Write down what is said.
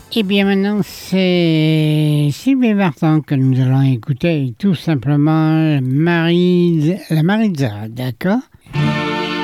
Eh bien maintenant, c'est Sylvie Vartan que nous allons écouter, tout simplement la Maritza, d'accord?